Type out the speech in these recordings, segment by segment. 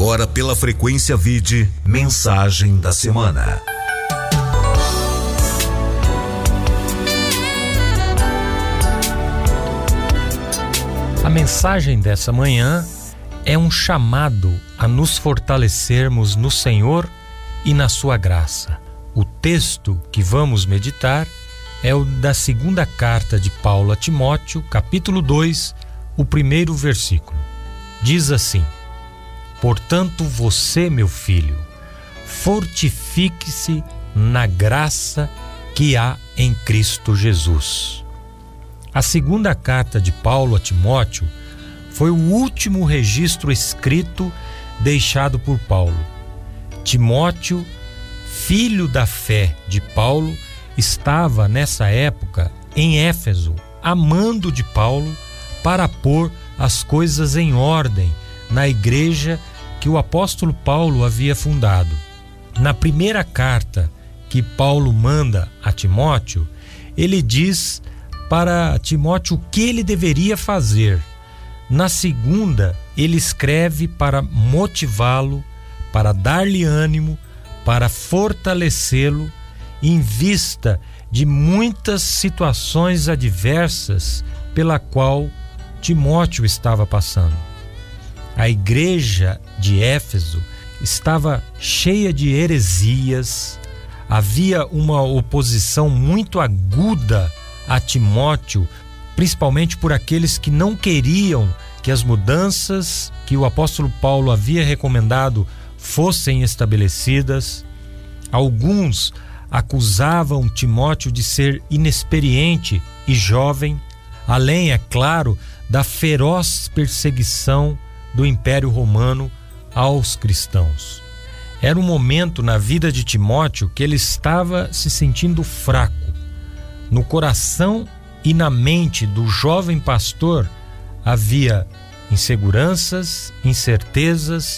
Agora pela Frequência Vide, Mensagem da Semana. A mensagem dessa manhã é um chamado a nos fortalecermos no Senhor e na sua graça. O texto que vamos meditar é o da segunda carta de Paulo a Timóteo, capítulo 2, o primeiro versículo. Diz assim: portanto, você, meu filho, fortifique-se na graça que há em Cristo Jesus. A segunda carta de Paulo a Timóteo foi o último registro escrito deixado por Paulo. Timóteo, filho da fé de Paulo, estava nessa época em Éfeso, amando de Paulo para pôr as coisas em ordem na igreja que o apóstolo Paulo havia fundado. Na primeira carta que Paulo manda a Timóteo, ele diz para Timóteo o que ele deveria fazer. Na segunda, ele escreve para motivá-lo, para dar-lhe ânimo, para fortalecê-lo em vista de muitas situações adversas pela qual Timóteo estava passando. A igreja de Éfeso estava cheia de heresias, havia uma oposição muito aguda a Timóteo, principalmente por aqueles que não queriam que as mudanças que o apóstolo Paulo havia recomendado fossem estabelecidas. Alguns acusavam Timóteo de ser inexperiente e jovem, além, é claro, da feroz perseguição do Império Romano aos cristãos. Era um momento na vida de Timóteo que ele estava se sentindo fraco. No coração e na mente do jovem pastor havia inseguranças, incertezas,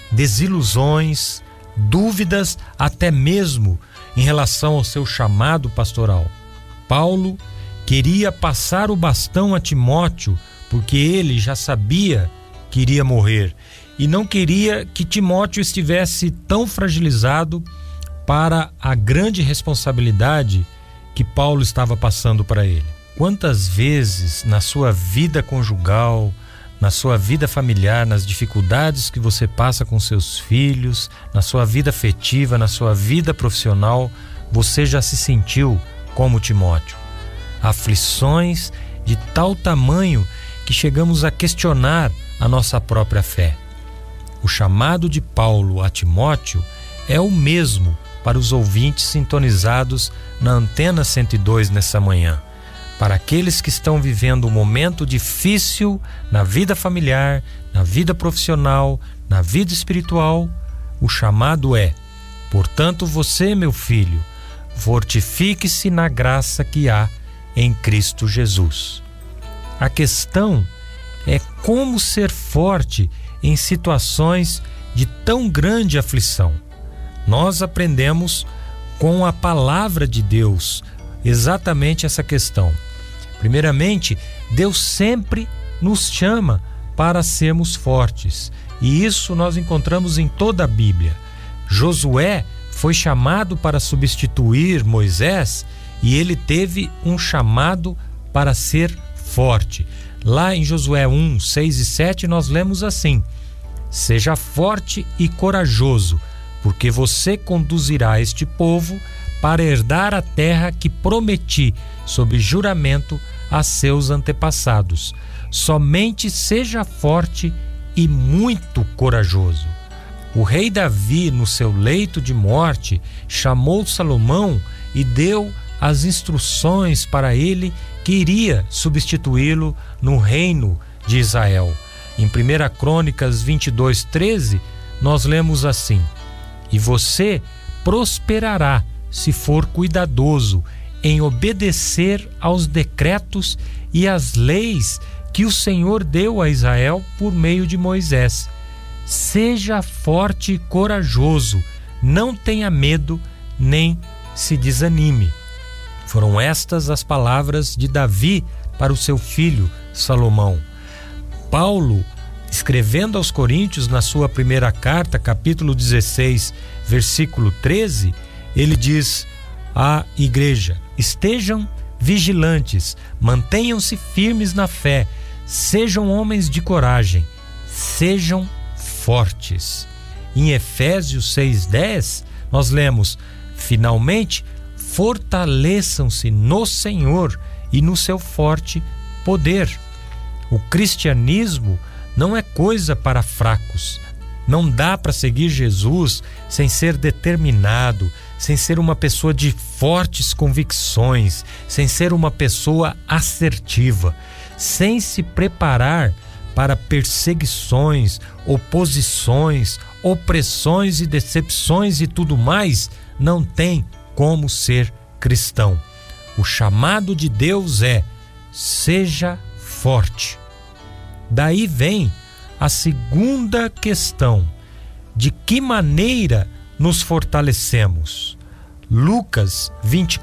desilusões, dúvidas, até mesmo em relação ao seu chamado pastoral. Paulo queria passar o bastão a Timóteo porque ele já sabia que iria morrer e não queria que Timóteo estivesse tão fragilizado para a grande responsabilidade que Paulo estava passando para ele. Quantas vezes na sua vida conjugal, na sua vida familiar, nas dificuldades que você passa com seus filhos, na sua vida afetiva, na sua vida profissional, você já se sentiu como Timóteo? Aflições de tal tamanho que chegamos a questionar a nossa própria fé. O chamado de Paulo a Timóteo é o mesmo para os ouvintes sintonizados na Antena 102 nessa manhã. Para aqueles que estão vivendo um momento difícil na vida familiar, na vida profissional, na vida espiritual, o chamado é: portanto, você, meu filho, fortifique-se na graça que há em Cristo Jesus. A questão é como ser forte em situações de tão grande aflição. Nós aprendemos com a palavra de Deus exatamente essa questão. Primeiramente, Deus sempre nos chama para sermos fortes, e isso nós encontramos em toda a Bíblia. Josué foi chamado para substituir Moisés e ele teve um chamado para ser forte. Lá em Josué 1, 6 e 7 nós lemos assim: seja forte e corajoso, porque você conduzirá este povo para herdar a terra que prometi sob juramento a seus antepassados. Somente seja forte e muito corajoso. O rei Davi, no seu leito de morte, chamou Salomão e deu as instruções para ele que iria substituí-lo no reino de Israel. Em 1 Crônicas 22:13, nós lemos assim: e você prosperará se for cuidadoso em obedecer aos decretos e às leis que o Senhor deu a Israel por meio de Moisés. Seja forte e corajoso, não tenha medo nem se desanime. Foram estas as palavras de Davi para o seu filho Salomão. Paulo escrevendo aos Coríntios, na sua primeira carta, capítulo 16, versículo 13, ele diz à igreja: estejam vigilantes, mantenham-se firmes na fé, sejam homens de coragem, sejam fortes. Em Efésios 6:10, nós lemos: finalmente, fortaleçam-se no Senhor e no seu forte poder. O cristianismo não é coisa para fracos. Não dá para seguir Jesus sem ser determinado, sem ser uma pessoa de fortes convicções, sem ser uma pessoa assertiva, sem se preparar para perseguições, oposições, opressões e decepções e tudo mais. Não tem como ser cristão. O chamado de Deus é: seja forte. Daí vem a segunda questão: de que maneira nos fortalecemos? Lucas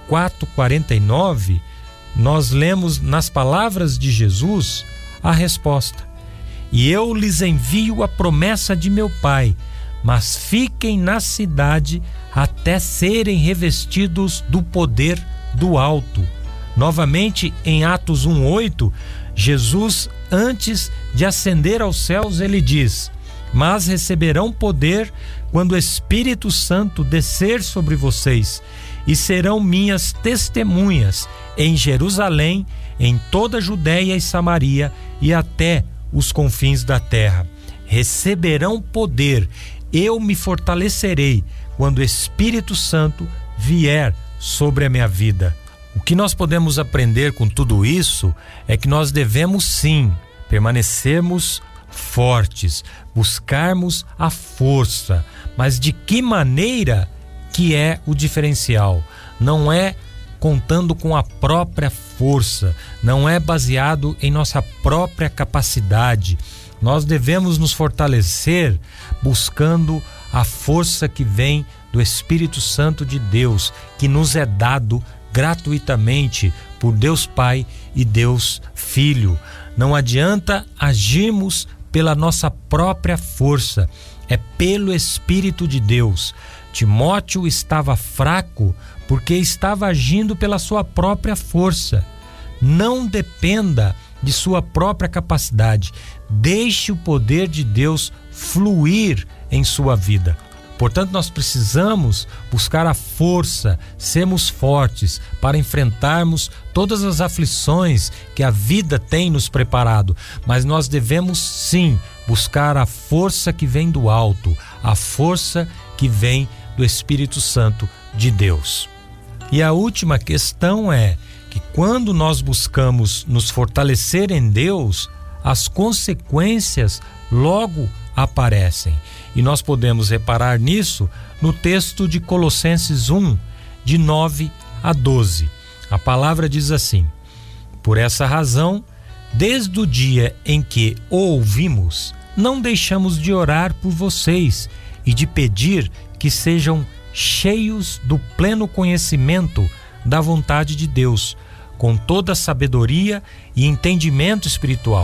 24:49, nós lemos nas palavras de Jesus a resposta: e eu lhes envio a promessa de meu Pai, mas fiquem na cidade até serem revestidos do poder do alto. Novamente, em Atos 1:8, Jesus, antes de ascender aos céus, ele diz: mas receberão poder quando o Espírito Santo descer sobre vocês, e serão minhas testemunhas em Jerusalém, em toda a Judéia e Samaria e até os confins da terra. Receberão poder, eu me fortalecerei quando o Espírito Santo vier sobre a minha vida. O que nós podemos aprender com tudo isso é que nós devemos sim permanecermos fortes, buscarmos a força, mas de que maneira que é o diferencial? Não é contando com a própria força, não é baseado em nossa própria capacidade. Nós devemos nos fortalecer buscando a força que vem do Espírito Santo de Deus, que nos é dado gratuitamente por Deus Pai e Deus Filho. Não adianta agirmos pela nossa própria força, é pelo Espírito de Deus. Timóteo estava fraco porque estava agindo pela sua própria força. Não dependa de sua própria capacidade, deixe o poder de Deus fluir em sua vida. Portanto, nós precisamos buscar a força, sermos fortes para enfrentarmos todas as aflições que a vida tem nos preparado. Mas nós devemos sim buscar a força que vem do alto, a força que vem do Espírito Santo de Deus. E a última questão é que quando nós buscamos nos fortalecer em Deus, as consequências logo aparecem. E nós podemos reparar nisso no texto de Colossenses 1, de 9 a 12. A palavra diz assim: por essa razão, desde o dia em que o ouvimos, não deixamos de orar por vocês e de pedir que sejam cheios do pleno conhecimento da vontade de Deus, com toda a sabedoria e entendimento espiritual.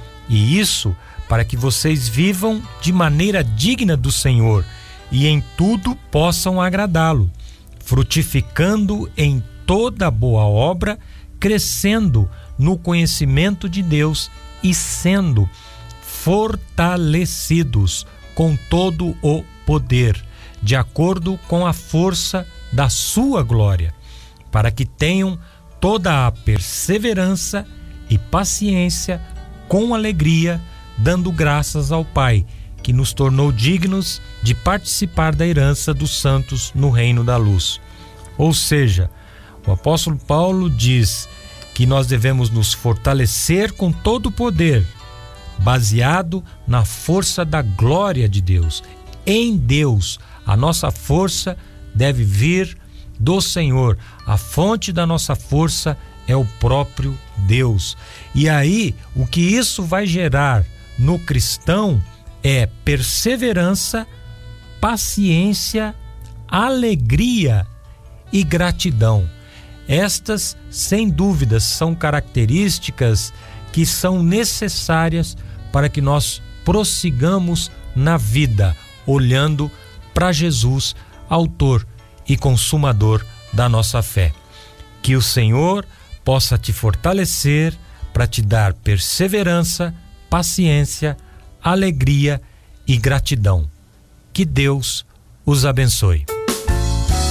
E isso para que vocês vivam de maneira digna do Senhor e em tudo possam agradá-lo, frutificando em toda boa obra, crescendo no conhecimento de Deus e sendo fortalecidos com todo o poder, de acordo com a força da sua glória, para que tenham toda a perseverança e paciência com alegria, dando graças ao Pai, que nos tornou dignos de participar da herança dos santos no reino da luz. Ou seja, o apóstolo Paulo diz que nós devemos nos fortalecer com todo o poder, baseado na força da glória de Deus. Em Deus, a nossa força deve vir do Senhor. A fonte da nossa força é o próprio Deus. E aí, o que isso vai gerar no cristão é perseverança, paciência, alegria e gratidão. Estas, sem dúvidas, são características que são necessárias para que nós prossigamos na vida, olhando para Jesus, autor e consumador da nossa fé. Que o Senhor possa te fortalecer para te dar perseverança, paciência, alegria e gratidão. Que Deus os abençoe.